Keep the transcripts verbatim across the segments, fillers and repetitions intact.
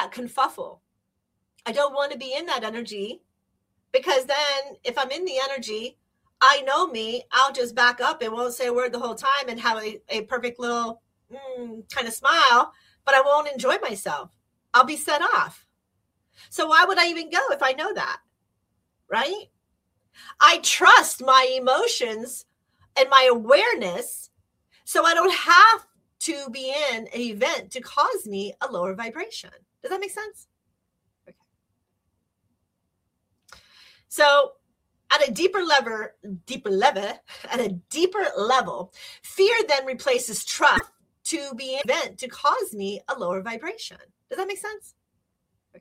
that confuffle. I don't want to be in that energy, because then if I'm in the energy, I know me, I'll just back up and won't say a word the whole time and have a, a perfect little mm, kind of smile, but I won't enjoy myself. I'll be set off. So why would I even go if I know that, right? I trust my emotions and my awareness, so I don't have to be in an event to cause me a lower vibration. Does that make sense? Okay. So at a deeper level, deeper level, at a deeper level, fear then replaces trust to be an event to cause me a lower vibration. Does that make sense? Okay.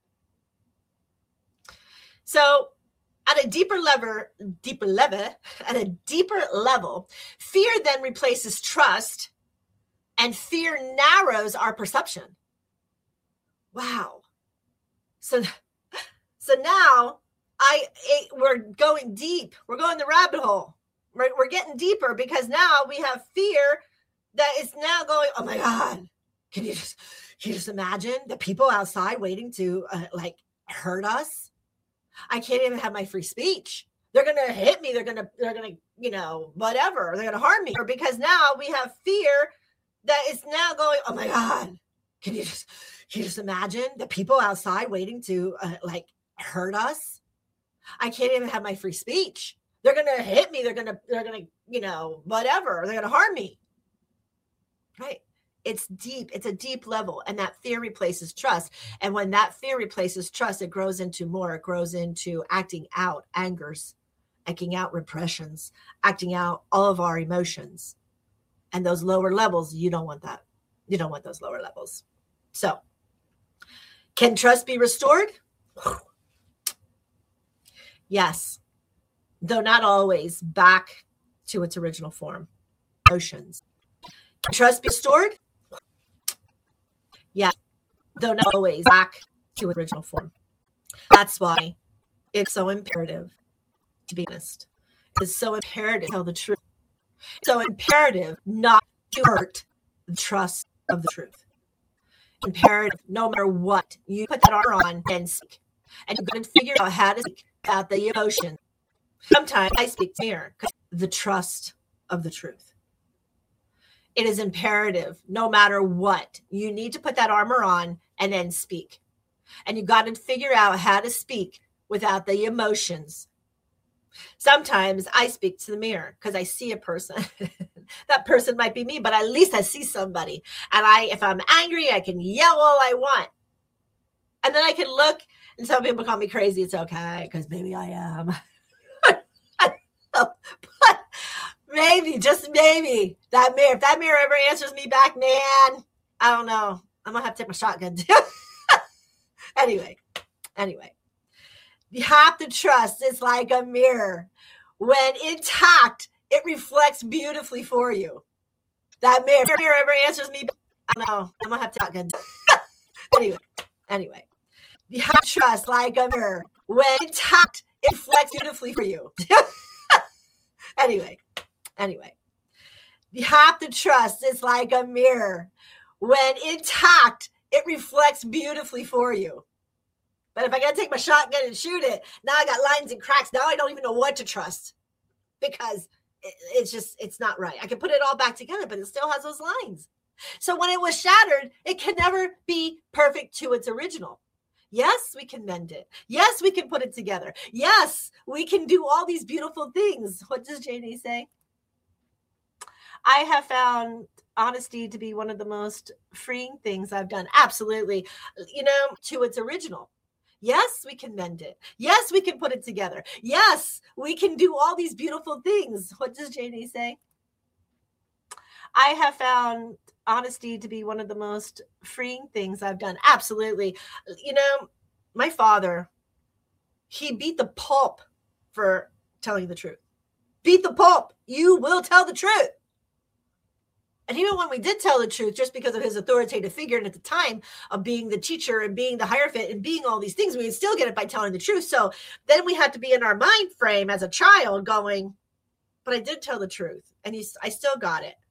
So at a deeper level, deeper level, at a deeper level, fear then replaces trust, and fear narrows our perception. Wow. So, so now I it, we're going deep. We're going the rabbit hole. We're, we're getting deeper, because now we have fear that is now going, oh my God, can you just, can you just imagine the people outside waiting to uh, like hurt us? I can't even have my free speech. They're going to hit me. They're going to, they're going to, you know, whatever. They're going to harm me. Because now we have fear that is now going, oh my God, can you just, can you just imagine the people outside waiting to uh, like hurt us? I can't even have my free speech. They're going to hit me. They're going to, they're going to, you know, whatever. They're going to harm me. Right. It's deep. It's a deep level. And that fear replaces trust. And when that fear replaces trust, it grows into more. It grows into acting out angers, acting out repressions, acting out all of our emotions. And those lower levels, you don't want that. You don't want those lower levels. So, can trust be restored? Yes, though not always back to its original form. Emotions. Can trust be restored? Yes, though not always back to its original form. That's why it's so imperative to be honest. It's so imperative to tell the truth. It's so imperative not to hurt the trust of the truth. Imperative, no matter what, you put that armor on and speak. And you're going to figure out how to speak about the emotion. Sometimes I speak to mirror because the trust of the truth. It is imperative, no matter what, you need to put that armor on and then speak. And you got to figure out how to speak without the emotions. Sometimes I speak to the mirror because I see a person. That person might be me, but at least I see somebody. And I, if I'm angry, I can yell all I want. And then I can look, and some people call me crazy. It's okay, because maybe I am. But maybe, just maybe, that mirror, if that mirror ever answers me back, man, I don't know. I'm going to have to take my shotgun. anyway, anyway. You have to trust it's like a mirror. When intact, it reflects beautifully for you. That mirror, if mirror ever answers me, I don't know. I'm going to have to shotgun. anyway, anyway. You have to trust like a mirror. When intact, it reflects beautifully for you. anyway, anyway. You have to trust it's like a mirror. When intact, it reflects beautifully for you. But if I got to take my shotgun and shoot it, now I got lines and cracks. Now I don't even know what to trust, because it, it's just, it's not right. I can put it all back together, but it still has those lines. So when it was shattered, it can never be perfect to its original. Yes, we can mend it. Yes, we can put it together. Yes, we can do all these beautiful things. What does J D say? I have found honesty to be one of the most freeing things I've done. Absolutely. You know, to its original. Yes, we can mend it. Yes, we can put it together. Yes, we can do all these beautiful things. What does J D say? I have found honesty to be one of the most freeing things I've done. Absolutely. You know, my father, he beat the pulp for telling the truth. Beat the pulp. You will tell the truth. And even when we did tell the truth, just because of his authoritative figure, and at the time of being the teacher and being the Hierophant and being all these things, we would still get it by telling the truth. So then we had to be in our mind frame as a child going, but I did tell the truth, and he's, I still got it.